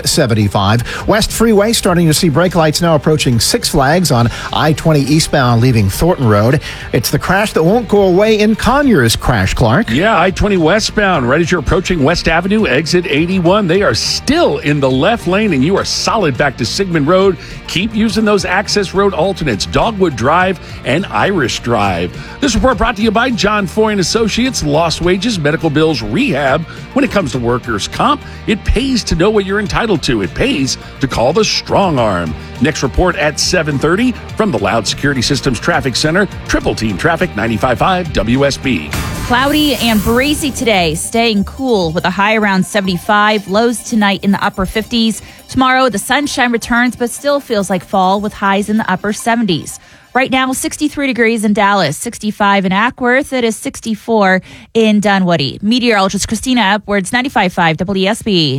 575. West Freeway starting to see brake lights now approaching Six Flags on I-20 eastbound leaving Thornton Road. It's the crash that won't go away in Conyers crash, Clark. Yeah, I-20 westbound, right as you're approaching West Avenue, exit 81. They are still in the left lane, and you are solid back to Sigmund Road. Keep using those access road alternates, Dogwood Drive and Irish Drive. This report brought to you by John Foy and Associates. Lost wages, medical bills, rehab. When it comes to workers' comp, it pays to know what you're entitled to. It pays to call the strong arm. Next report at 7:30 from the Loud Security Systems Traffic Center. Triple Team Traffic 95.5 WSB. Cloudy and breezy today, staying cool with a high around 75. Lows tonight in the upper 50s. Tomorrow, the sunshine returns, but still feels like fall with highs in the upper 70s. Right now, 63 degrees in Dallas, 65 in Ackworth. It is 64 in Dunwoody. Meteorologist Christina Edwards, 95.5 WSB.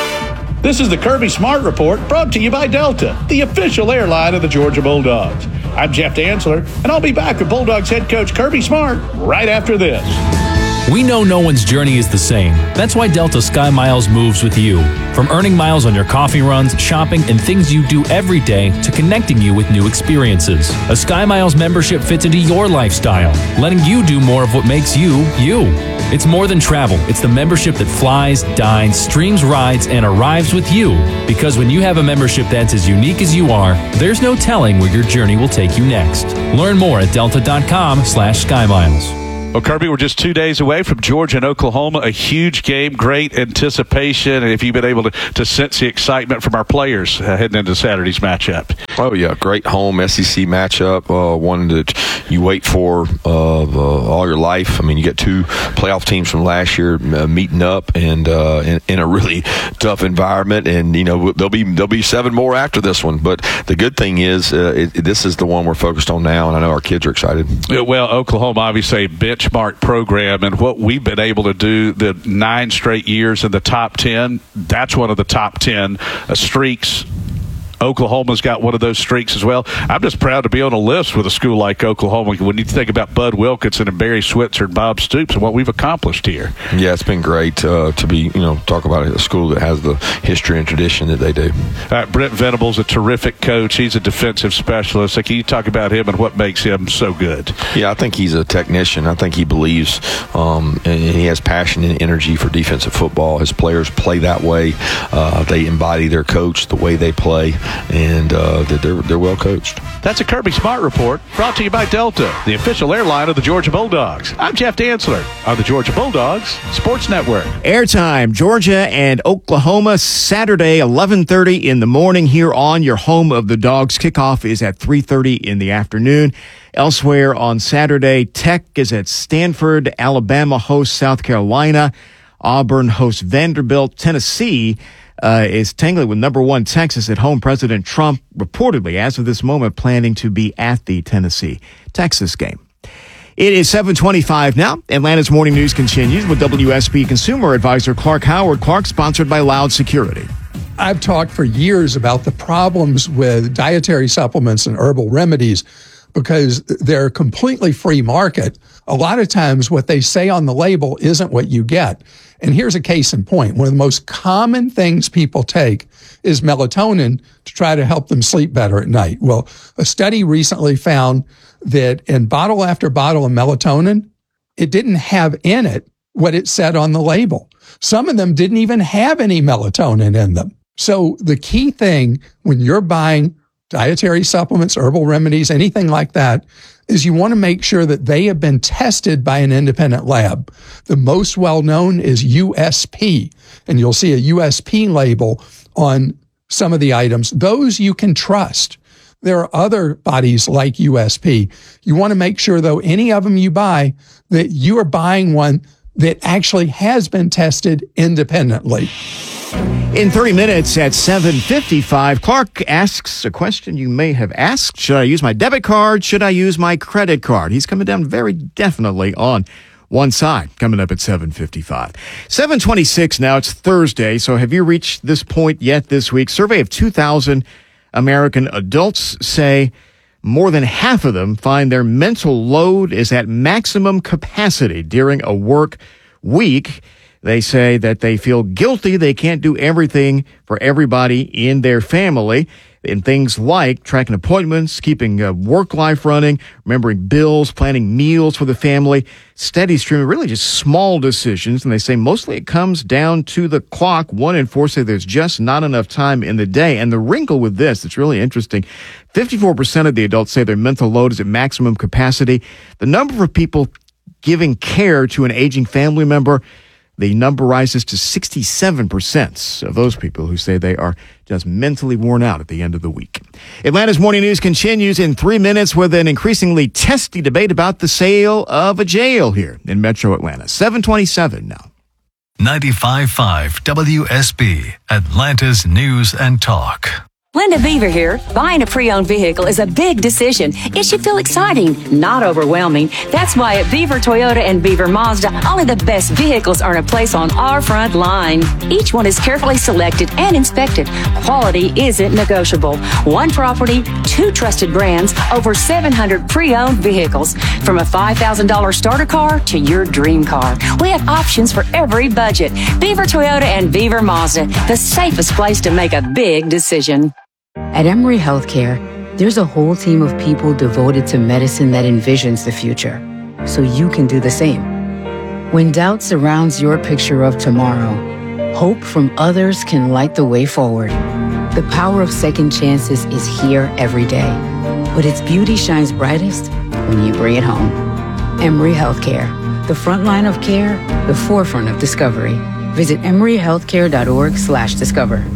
This is the Kirby Smart Report brought to you by Delta, the official airline of the Georgia Bulldogs. I'm Jeff Dantzler, and I'll be back with Bulldogs head coach Kirby Smart right after this. We know no one's journey is the same. That's why Delta Sky Miles moves with you. From earning miles on your coffee runs, shopping, and things you do every day to connecting you with new experiences. A Sky Miles membership fits into your lifestyle, letting you do more of what makes you, you. It's more than travel. It's the membership that flies, dines, streams rides, and arrives with you. Because when you have a membership that's as unique as you are, there's no telling where your journey will take you next. Learn more at delta.com/SkyMiles. Well, Kirby, we're just 2 days away from Georgia and Oklahoma. A huge game, great anticipation. And if you've been able to sense the excitement from our players heading into Saturday's matchup. Oh, yeah, great home SEC matchup, one that you wait for all your life. I mean, you get two playoff teams from last year meeting up and in a really tough environment. And, you know, there'll be 7 more after this one. But the good thing is this is the one we're focused on now, and I know our kids are excited. Well, Oklahoma, obviously, a benchmark program, and what we've been able to do the 9 straight years in the top 10, that's one of the top 10 streaks. Oklahoma's got one of those streaks as well. I'm just proud to be on a list with a school like Oklahoma. When you think about Bud Wilkinson and Barry Switzer and Bob Stoops and what we've accomplished here. Yeah, it's been great to be, talk about a school that has the history and tradition that they do. All right, Brent Venables, a terrific coach. He's a defensive specialist. Can you talk about him and what makes him so good? Yeah, I think he's a technician. I think he believes and he has passion and energy for defensive football. His players play that way. They embody their coach, the way they play. And that they're well coached. That's a Kirby Smart Report brought to you by Delta, the official airline of the Georgia Bulldogs. I'm Jeff Dantzler on the Georgia Bulldogs Sports Network. Airtime, Georgia and Oklahoma, Saturday, 11:30 in the morning here on your home of the Dogs. Kickoff is at 3:30 in the afternoon. Elsewhere on Saturday, Tech is at Stanford, Alabama hosts South Carolina, Auburn hosts Vanderbilt, Tennessee is tangling with number 1 Texas at home. President Trump reportedly, as of this moment, planning to be at the Tennessee-Texas game. It is 7:25 now. Atlanta's Morning News continues with WSB Consumer Advisor Clark Howard. Clark, sponsored by Loud Security. I've talked for years about the problems with dietary supplements and herbal remedies because they're a completely free market. A lot of times what they say on the label isn't what you get. And here's a case in point. One of the most common things people take is melatonin to try to help them sleep better at night. Well, a study recently found that in bottle after bottle of melatonin, it didn't have in it what it said on the label. Some of them didn't even have any melatonin in them. So the key thing when you're buying dietary supplements, herbal remedies, anything like that, is you want to make sure that they have been tested by an independent lab. The most well-known is USP, and you'll see a USP label on some of the items. Those you can trust. There are other bodies like USP. You want to make sure, though, any of them you buy, that you are buying one that actually has been tested independently. In 30 minutes at 7:55, Clark asks a question you may have asked. Should I use my debit card? Should I use my credit card? He's coming down very definitely on one side, coming up at 7:55. 7:26 now. It's Thursday, so have you reached this point yet this week? Survey of 2,000 American adults say more than half of them find their mental load is at maximum capacity during a work week. They say that they feel guilty they can't do everything for everybody in their family, in things like tracking appointments, keeping work life running, remembering bills, planning meals for the family, steady streaming, really just small decisions. And they say mostly it comes down to the clock. 1 in 4 say there's just not enough time in the day. And the wrinkle with this, it's really interesting, 54% of the adults say their mental load is at maximum capacity. The number of people giving care to an aging family member, the number rises to 67% of those people who say they are just mentally worn out at the end of the week. Atlanta's Morning News continues in 3 minutes with an increasingly testy debate about the sale of a jail here in Metro Atlanta. 7:27 now. 95.5 WSB, Atlanta's News and Talk. Linda Beaver here. Buying a pre-owned vehicle is a big decision. It should feel exciting, not overwhelming. That's why at Beaver Toyota and Beaver Mazda, only the best vehicles earn a place on our front line. Each one is carefully selected and inspected. Quality isn't negotiable. One property, 2 trusted brands, over 700 pre-owned vehicles. From a $5,000 starter car to your dream car. We have options for every budget. Beaver Toyota and Beaver Mazda, the safest place to make a big decision. At Emory Healthcare, there's a whole team of people devoted to medicine that envisions the future, so you can do the same. When doubt surrounds your picture of tomorrow, hope from others can light the way forward. The power of second chances is here every day, but its beauty shines brightest when you bring it home. Emory Healthcare, the front line of care, the forefront of discovery. Visit emoryhealthcare.org/discover.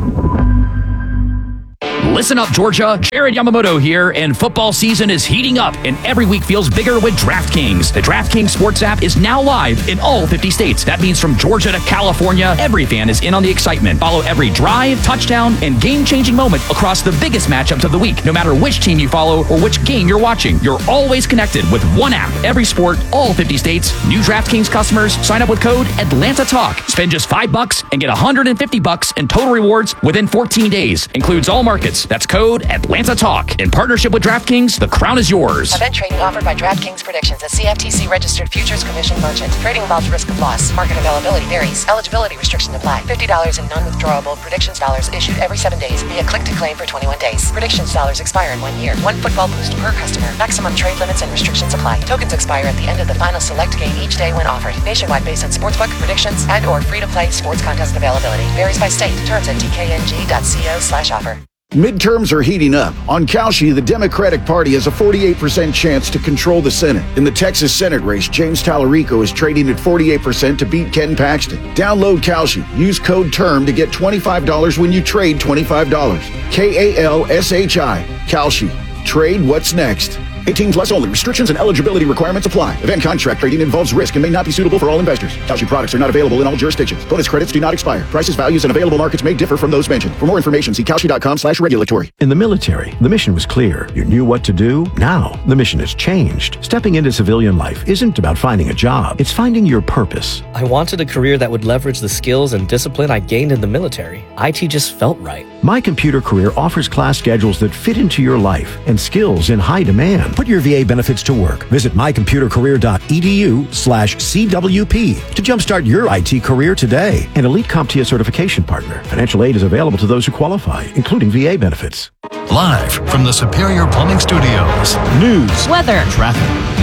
Listen up, Georgia. Jared Yamamoto here, and football season is heating up, and every week feels bigger with DraftKings. The DraftKings Sports app is now live in all 50 states. That means from Georgia to California, every fan is in on the excitement. Follow every drive, touchdown, and game-changing moment across the biggest matchups of the week. No matter which team you follow or which game you're watching, you're always connected with one app. Every sport, all 50 states. New DraftKings customers sign up with code ATLANTATALK. Spend just $5 and get $150 in total rewards within 14 days. Includes all markets. That's code ATLANTATALK. In partnership with DraftKings, the crown is yours. Event trading offered by DraftKings Predictions, a CFTC registered futures commission merchant. Trading involves risk of loss. Market availability varies. Eligibility restrictions apply. $50 in non-withdrawable predictions dollars issued every 7 days via click to claim for 21 days. Predictions dollars expire in 1 year. 1 football boost per customer. Maximum trade limits and restrictions apply. Tokens expire at the end of the final select game each day when offered. Nationwide based on sportsbook, predictions, and or free-to-play sports contest availability. Varies by state. Terms at tkng.co/offer. Midterms are heating up. On Kalshi, the Democratic Party has a 48% chance to control the Senate. In the Texas Senate race, James Tallarico is trading at 48% to beat Ken Paxton. Download Kalshi. Use code TERM to get $25 when you trade $25. KALSHI. Kalshi. Trade what's next. 18 plus only. Restrictions and eligibility requirements apply. Event contract trading involves risk and may not be suitable for all investors. Kalshi products are not available in all jurisdictions. Bonus credits do not expire. Prices, values, and available markets may differ from those mentioned. For more information, see kalshi.com/regulatory. In the military, the mission was clear. You knew what to do. Now, the mission has changed. Stepping into civilian life isn't about finding a job. It's finding your purpose. I wanted a career that would leverage the skills and discipline I gained in the military. IT just felt right. My Computer Career offers class schedules that fit into your life and skills in high demand. Put your VA benefits to work. Visit mycomputercareer.edu/CWP to jumpstart your IT career today. An Elite CompTIA certification partner. Financial aid is available to those who qualify, including VA benefits. Live from the Superior Plumbing Studios. News, weather, traffic.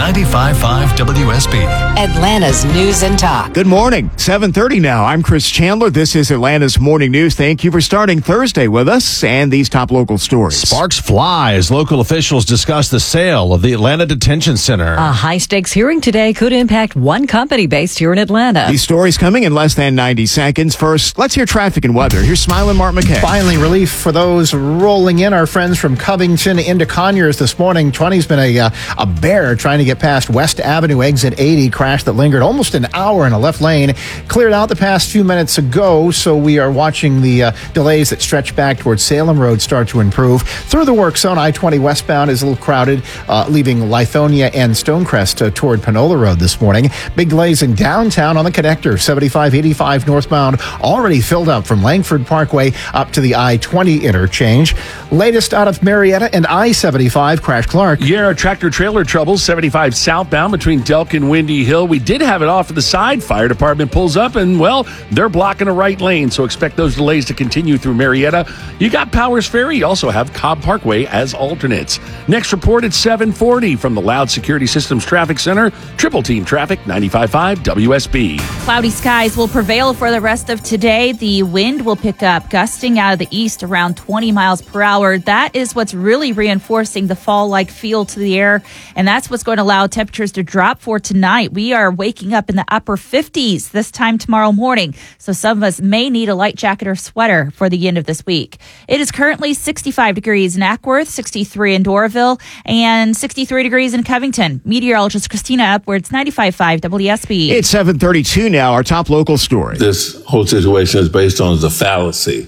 95.5 WSB. Atlanta's News and Talk. Good morning. 7:30 now. I'm Chris Chandler. This is Atlanta's Morning News. Thank you for starting Thursday with us and these top local stories. Sparks fly as local officials discuss the sale of the Atlanta Detention Center. A high-stakes hearing today could impact one company based here in Atlanta. These stories coming in less than 90 seconds. First, let's hear traffic and weather. Here's Smiling Mark McKay. Finally, relief for those rolling in. Our friends from Covington into Conyers this morning. 20's been a bear trying to get past West Avenue, exit 80. Crash that lingered almost an hour in a left lane. Cleared out the past few minutes ago, so we are watching the delays that stretch back towards Salem Road start to improve. Through the work zone, I-20 westbound is a little crowded, leaving Lithonia and Stonecrest toward Panola Road this morning. Big delays in downtown on the connector. 75-85 northbound already filled up from Langford Parkway up to the I-20 interchange. Latest out of Marietta and I-75, Crash Clark. Yeah, tractor trailer troubles, 75 southbound between Delk and Windy Hill. We did have it off to the side. Fire department pulls up and, well, they're blocking a right lane, so expect those delays to continue through Marietta. You got Powers Ferry. You also have Cobb Parkway as alternates. Next report at 7:40 from the Loud Security Systems Traffic Center. Triple Team Traffic, 95.5 WSB. Cloudy skies will prevail for the rest of today. The wind will pick up, gusting out of the east around 20 miles per hour. That is what's really reinforcing the fall-like feel to the air, and that's what's going to allow temperatures to drop for tonight. We are waking up in the upper 50s this time tomorrow morning, so some of us may need a light jacket or sweater for the end of this week. It is currently 65 degrees in Ackworth, 63 in Doraville, and 63 degrees in Covington. Meteorologist Christina Upwards, 95.5 WSB. It's 7:32 now. Our top local story. This whole situation is based on the fallacy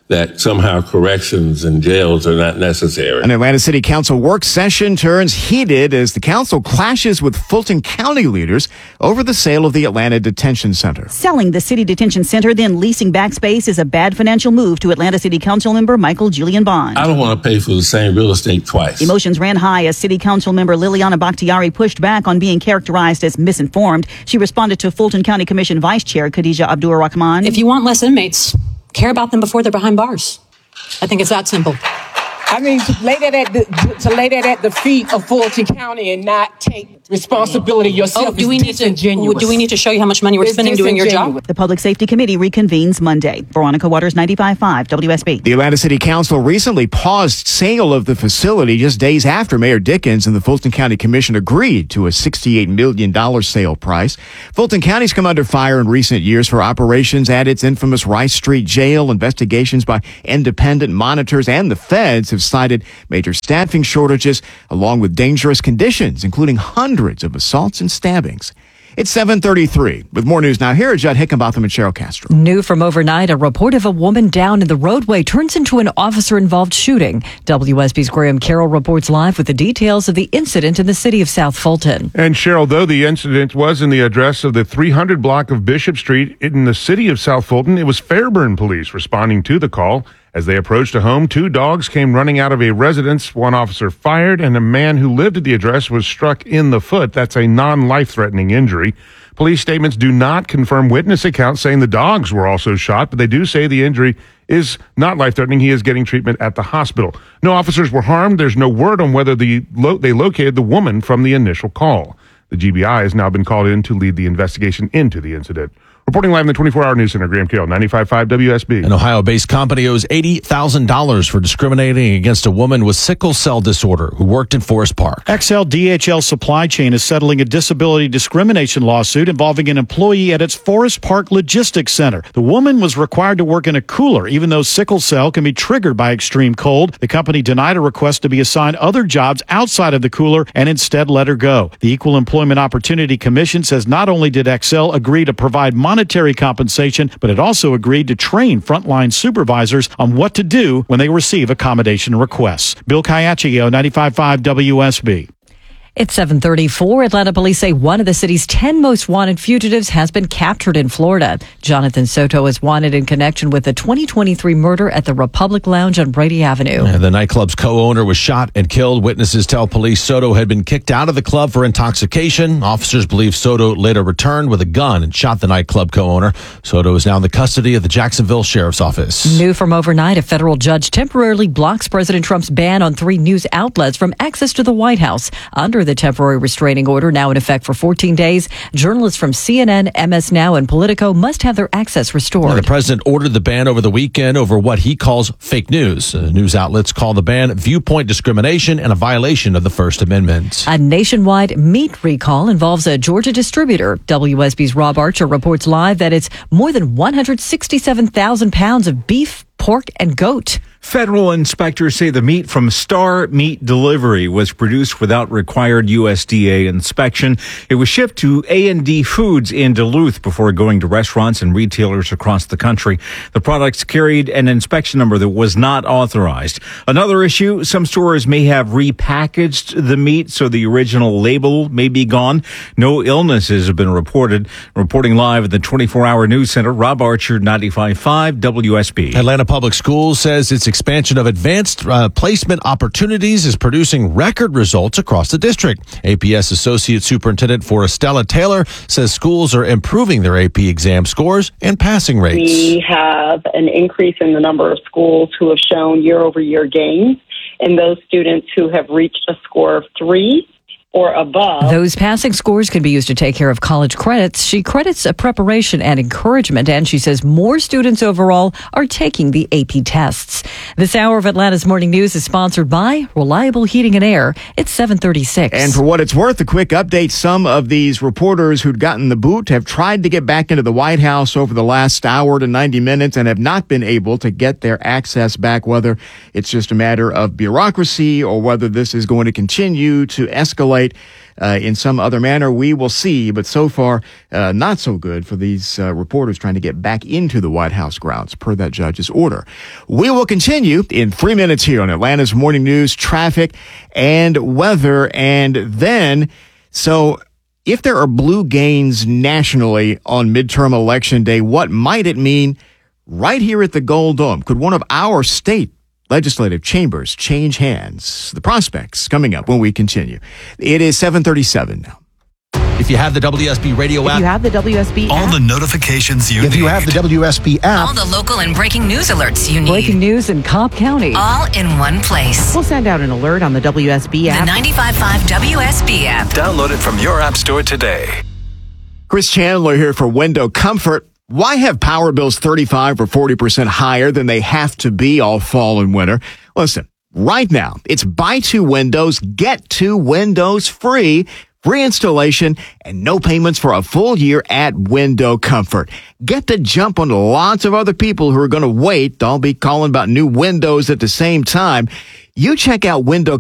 that somehow corrections and jails are not necessary. An Atlanta City Council work session turns heated as the council clashes with Fulton County leaders over the sale of the Atlanta Detention Center. Selling the city detention center, then leasing back space is a bad financial move to Atlanta City Council member Michael Julian Bond. I don't want to pay for the same real estate twice. Emotions ran high as City Council member Liliana Bakhtiari pushed back on being characterized as misinformed. She responded to Fulton County Commission Vice Chair Khadija Abdur Rahman. If you want less inmates, care about them before they're behind bars. I think it's that simple. I mean, to lay that at the feet of Fulton County and not take responsibility yourself. Do we need to show you how much money we're spending doing your job? The Public Safety Committee reconvenes Monday. Veronica Waters, 95.5 WSB. The Atlanta City Council recently paused sale of the facility just days after Mayor Dickens and the Fulton County Commission agreed to a $68 million sale price. Fulton County's come under fire in recent years for operations at its infamous Rice Street Jail. Investigations by independent monitors and the feds have cited major staffing shortages along with dangerous conditions, including hundreds of assaults and stabbings. It's 7:33. With more news now, here are Judd Hickenbotham and Cheryl Castro. New from overnight, a report of a woman down in the roadway turns into an officer-involved shooting. WSB's Graham Carroll reports live with the details of the incident in the city of South Fulton. And Cheryl, though the incident was in the address of the 300 block of Bishop Street in the city of South Fulton, it was Fairburn police responding to the call. As they approached a home, two dogs came running out of a residence. One officer fired, and a man who lived at the address was struck in the foot. That's a non-life-threatening injury. Police statements do not confirm witness accounts saying the dogs were also shot, but they do say the injury is not life-threatening. He is getting treatment at the hospital. No officers were harmed. There's no word on whether they located the woman from the initial call. The GBI has now been called in to lead the investigation into the incident. Reporting live in the 24-hour news center, Graham Carroll, 95.5 WSB. An Ohio-based company owes $80,000 for discriminating against a woman with sickle cell disorder who worked in Forest Park. XL DHL Supply Chain is settling a disability discrimination lawsuit involving an employee at its Forest Park Logistics Center. The woman was required to work in a cooler, even though sickle cell can be triggered by extreme cold. The company denied a request to be assigned other jobs outside of the cooler and instead let her go. The Equal Employment Opportunity Commission says not only did XL agree to provide monetary compensation, but it also agreed to train frontline supervisors on what to do when they receive accommodation requests. Bill Caiaccio, 95.5 WSB. It's 7:34. Atlanta police say one of the city's 10 most wanted fugitives has been captured in Florida. Jonathan Soto is wanted in connection with the 2023 murder at the Republic Lounge on Brady Avenue. The nightclub's co-owner was shot and killed. Witnesses tell police Soto had been kicked out of the club for intoxication. Officers believe Soto later returned with a gun and shot the nightclub co-owner. Soto is now in the custody of the Jacksonville Sheriff's Office. New from overnight, a federal judge temporarily blocks President Trump's ban on 3 news outlets from access to the White House. Under the temporary restraining order, now in effect for 14 days, journalists from CNN, MS Now, and Politico must have their access restored. The president ordered the ban over the weekend over what he calls fake news. News outlets call the ban viewpoint discrimination and a violation of the First Amendment. A nationwide meat recall involves a Georgia distributor. WSB's Rob Archer reports live that it's more than 167,000 pounds of beef, pork, and goat. Federal inspectors say the meat from Star Meat Delivery was produced without required USDA inspection. It was shipped to A&D Foods in Duluth before going to restaurants and retailers across the country. The products carried an inspection number that was not authorized. Another issue, some stores may have repackaged the meat so the original label may be gone. No illnesses have been reported. Reporting live at the 24-hour news center, Rob Archer, 95.5 WSB. Atlanta Public Schools says its expansion of advanced placement opportunities is producing record results across the district. APS Associate Superintendent for Estella Taylor says schools are improving their AP exam scores and passing rates. We have an increase in the number of schools who have shown year-over-year gains, and those students who have reached a score of 3 or above. Those passing scores can be used to take care of college credits. She credits a preparation and encouragement, and she says more students overall are taking the AP tests. This hour of Atlanta's Morning News is sponsored by Reliable Heating and Air. It's 7:36. And for what it's worth, a quick update. Some of these reporters who'd gotten the boot have tried to get back into the White House over the last hour to 90 minutes and have not been able to get their access back, whether it's just a matter of bureaucracy or whether this is going to continue to escalate escalate in some other manner, we will see. But so far, not so good for these reporters trying to get back into the White House grounds, per that judge's order. We will continue in 3 minutes here on Atlanta's Morning News, traffic and weather. And then, so if there are blue gains nationally on midterm election day, what might it mean right here at the Gold Dome? Could one of our state legislative chambers change hands? The prospects coming up when we continue. It is 7:37 now. If you have the WSB radio app, You have the WSB All app. the notifications you If need. you have the WSB app, All the local and breaking news alerts you need. Breaking news in Cobb County. All in one place. We'll send out an alert on the WSB The app. 95.5 WSB app. Download it from your app store today. Chris Chandler here for Window Comfort. Why have power bills 35 or 40% higher than they have to be all fall and winter? Listen, right now, it's buy two windows, get two windows free. Free installation and no payments for a full year at Window Comfort. Get the jump on lots of other people who are going to wait. I'll be calling about new windows at the same time. You check out Window